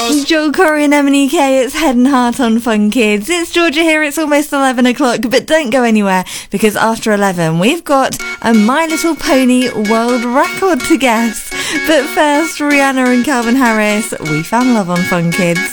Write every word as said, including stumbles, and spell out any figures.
Joel Corey and Emily K, it's Head and Heart on Fun Kids. It's Georgia here, it's almost eleven o'clock, but don't go anywhere, because after eleven we've got a My Little Pony world record to guess. But first, Rihanna and Calvin Harris, We Found Love on Fun Kids.